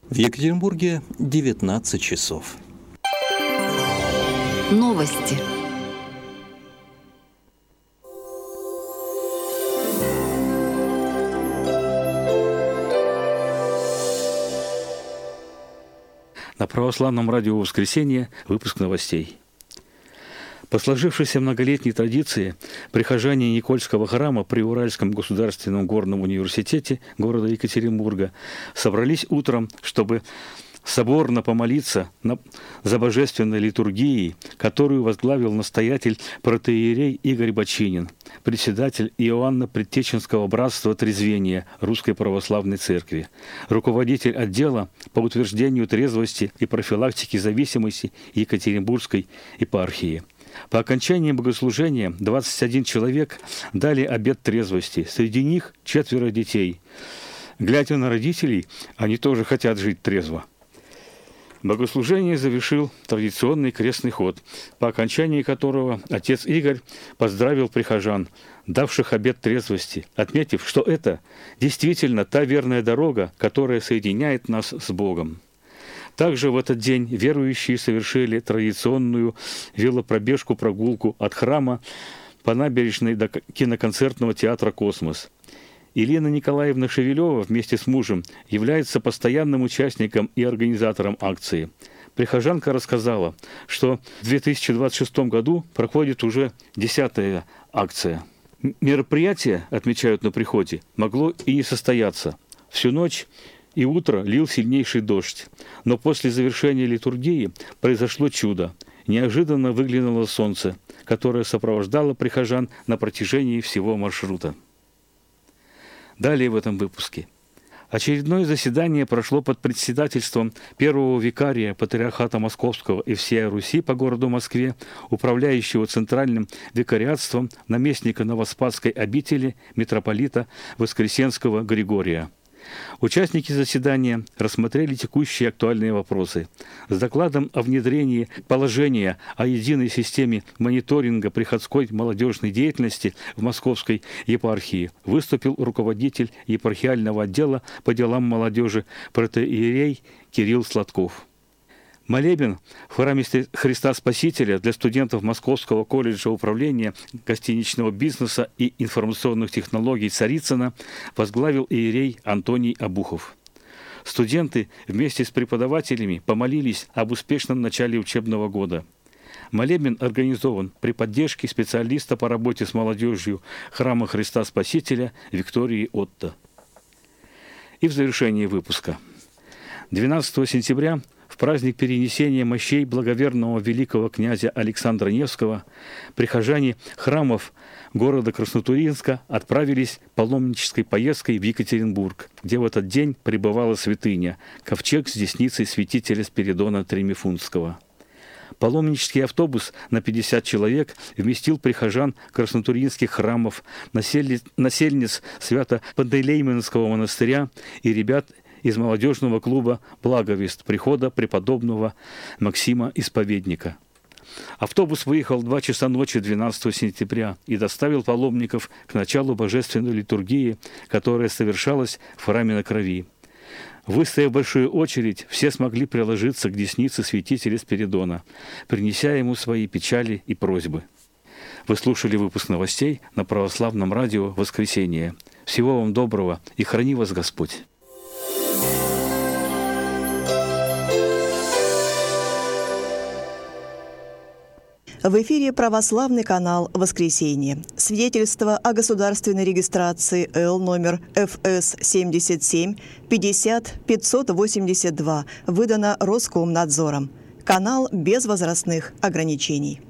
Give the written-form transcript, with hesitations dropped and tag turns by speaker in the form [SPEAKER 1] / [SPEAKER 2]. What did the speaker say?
[SPEAKER 1] В Екатеринбурге 19 часов.
[SPEAKER 2] Новости.
[SPEAKER 3] На православном радио «Воскресенье» выпуск новостей. По сложившейся многолетней традиции, прихожане Никольского храма при Уральском государственном горном университете города Екатеринбурга собрались утром, чтобы соборно помолиться за божественной литургией, которую возглавил настоятель протоиерей Игорь Бочинин, председатель Иоанно-Предтеченского братства трезвения Русской Православной Церкви, руководитель отдела по утверждению трезвости и профилактики зависимости Екатеринбургской епархии. По окончании богослужения 21 человек дали обет трезвости, среди них 4 детей. Глядя на родителей, они тоже хотят жить трезво. Богослужение завершил традиционный крестный ход, по окончании которого отец Игорь поздравил прихожан, давших обет трезвости, отметив, что это действительно та верная дорога, которая соединяет нас с Богом. Также в этот день верующие совершили традиционную велопробежку-прогулку от храма по набережной до киноконцертного театра «Космос». Елена Николаевна Шевелева вместе с мужем является постоянным участником и организатором акции. Прихожанка рассказала, что в 2026 году проходит уже 10-я акция. Мероприятие, отмечают на приходе, могло и не состояться. Всю ночь и утро лил сильнейший дождь, но после завершения литургии произошло чудо. Неожиданно выглянуло солнце, которое сопровождало прихожан на протяжении всего маршрута. Далее в этом выпуске. Очередное заседание прошло под председательством первого викария Патриархата Московского и всей Руси по городу Москве, управляющего Центральным викариатством наместника Новоспасской обители митрополита Воскресенского Григория. Участники заседания рассмотрели текущие актуальные вопросы. С докладом о внедрении положения о единой системе мониторинга приходской молодежной деятельности в Московской епархии выступил руководитель епархиального отдела по делам молодежи протоиерей Кирилл Сладков. Молебен в храме Христа Спасителя для студентов Московского колледжа управления гостиничного бизнеса и информационных технологий Царицына возглавил иерей Антоний Обухов. Студенты вместе с преподавателями помолились об успешном начале учебного года. Молебен организован при поддержке специалиста по работе с молодежью храма Христа Спасителя Виктории Отто. И в завершении выпуска. 12 сентября в праздник перенесения мощей благоверного великого князя Александра Невского прихожане храмов города Краснотурьинска отправились паломнической поездкой в Екатеринбург, где в этот день пребывала святыня, ковчег с десницей святителя Спиридона Тремифунтского. Паломнический автобус на 50 человек вместил прихожан краснотурьинских храмов, насельниц Свято-Пантелеймонского монастыря и ребят из молодежного клуба «Благовест» прихода преподобного Максима Исповедника. Автобус выехал в 2 часа ночи 12 сентября и доставил паломников к началу божественной литургии, которая совершалась в храме на Крови. Выстояв большую очередь, все смогли приложиться к деснице святителя Спиридона, принеся ему свои печали и просьбы. Вы слушали выпуск новостей на православном радио «Воскресенье». Всего вам доброго и храни вас Господь!
[SPEAKER 4] В эфире православный канал «Воскресенье». Свидетельство о государственной регистрации Л номер ФС 77 50 582 выдано Роскомнадзором. Канал без возрастных ограничений.